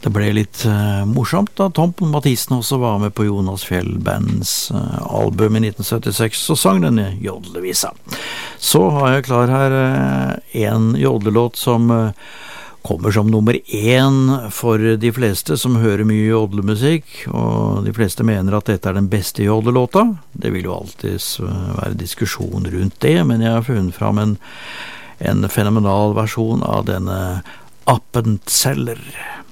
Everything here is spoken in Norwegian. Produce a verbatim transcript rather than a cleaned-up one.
Det ble litt uh, morsomt da Tom Mathisen også var med på Jonas Fjell Bands uh, album i nitten syttiseks og sang denne jodlevisa. Så har jeg klar her uh, en jodlelåt som uh, kommer som nummer én for de fleste som hører mye jodlemusikk, og de fleste mener at dette er den beste jodlelåta. Det vil jo alltid være diskusjon rundt det, men jeg har funnet fram en, en fenomenal versjon av denne Appenzeller.